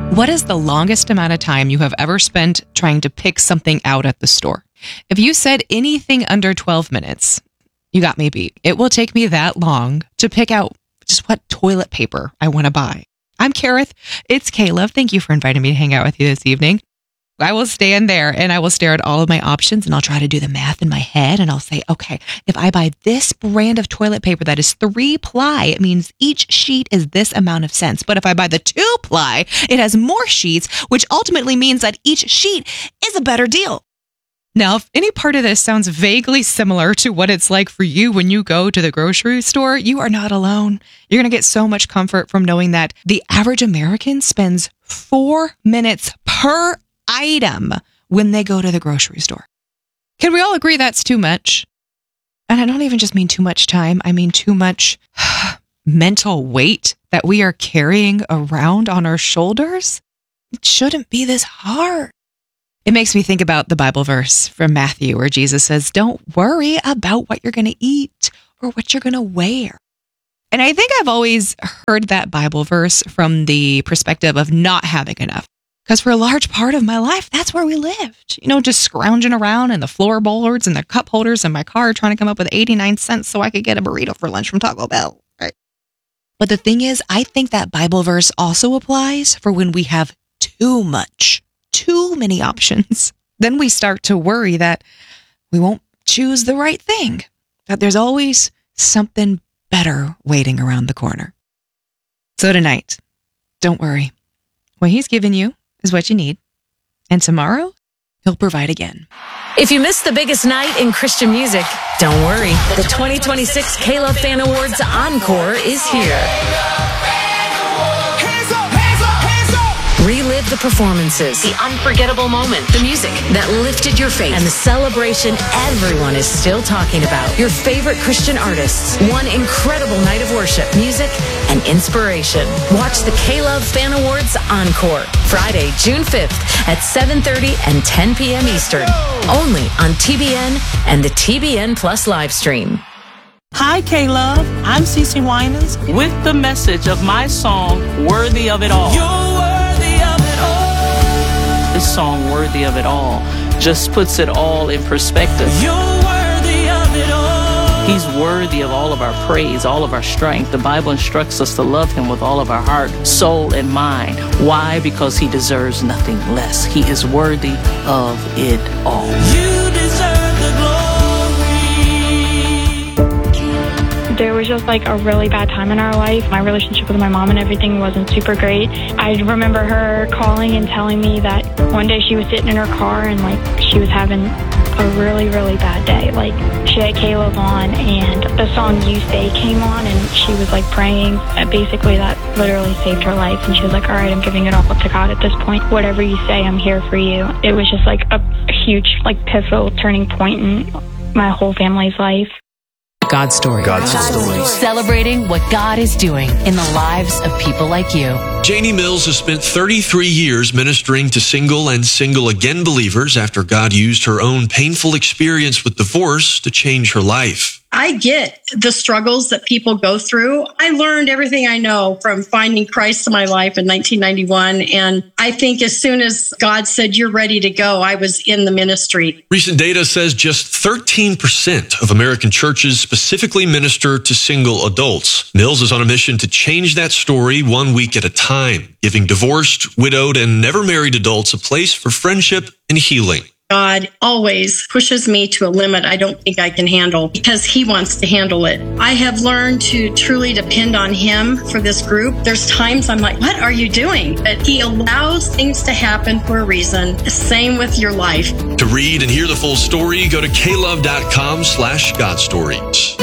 What is the longest amount of time you have ever spent trying to pick something out at the store? If you said anything under 12 minutes, you got me beat. It will take me that long to pick out just what toilet paper I want to buy. I'm Kareth. It's Caleb. Thank you for inviting me to hang out with you this evening. I will stand there and I will stare at all of my options and I'll try to do the math in my head and I'll say, okay, if I buy this brand of toilet paper that is 3-ply, it means each sheet is this amount of cents. But if I buy the 2-ply, it has more sheets, which ultimately means that each sheet is a better deal. Now, if any part of this sounds vaguely similar to what it's like for you when you go to the grocery store, you are not alone. You're going to get so much comfort from knowing that the average American spends 4 minutes per item when they go to the grocery store. Can we all agree that's too much? And I don't even just mean too much time. I mean too much mental weight that we are carrying around on our shoulders. It shouldn't be this hard. It makes me think about the Bible verse from Matthew where Jesus says, don't worry about what you're going to eat or what you're going to wear. And I think I've always heard that Bible verse from the perspective of not having enough. Because for a large part of my life, that's where we lived. You know, just scrounging around in the floorboards and the cup holders in my car trying to come up with 89 cents so I could get a burrito for lunch from Taco Bell. Right? But the thing is, I think that Bible verse also applies for when we have too many options. Then we start to worry that we won't choose the right thing, that there's always something better waiting around the corner. So tonight, don't worry. What he's given you is what you need. And tomorrow, he'll provide again. If you missed the biggest night in Christian music, don't worry. The 2026 K-Love Fan Awards Encore is here. Relive the performances, the unforgettable moment, the music that lifted your faith, and the celebration everyone is still talking about. Your favorite Christian artists, one incredible night of worship, music, and inspiration. Watch the K-Love Fan Awards Encore, Friday, June 5th at 7:30 and 10 p.m. Eastern, only on TBN and the TBN Plus live stream. Hi, K-Love. I'm Cece Winans with the message of my song, Worthy of It All. You're worthy of it all. This song, Worthy of It All, just puts it all in perspective. You're worthy of it all. He's worthy of all of our praise, all of our strength. The Bible instructs us to love him with all of our heart, soul, and mind. Why? Because he deserves nothing less. He is worthy of it all. You deserve the glory. There was just like a really bad time in our life. My relationship with my mom and everything wasn't super great. I remember her calling and telling me that one day she was sitting in her car and like she was having a really, really bad day. Like she had Caleb on and the song You Say came on and she was like praying. Basically that literally saved her life. And she was like, all right, I'm giving it all up to God at this point. Whatever you say, I'm here for you. It was just like a huge like pivotal turning point in my whole family's life. God's story. God's story. Celebrating what God is doing in the lives of people like you. Janie Mills has spent 33 years ministering to single and single-again believers after God used her own painful experience with divorce to change her life. I get the struggles that people go through. I learned everything I know from finding Christ in my life in 1991. And I think as soon as God said, you're ready to go, I was in the ministry. Recent data says just 13% of American churches specifically minister to single adults. Mills is on a mission to change that story 1 week at a time, giving divorced, widowed, and never married adults a place for friendship and healing. God always pushes me to a limit I don't think I can handle because he wants to handle it. I have learned to truly depend on him for this group. There's times I'm like, what are you doing? But he allows things to happen for a reason. Same with your life. To read and hear the full story, go to klove.com/godstories.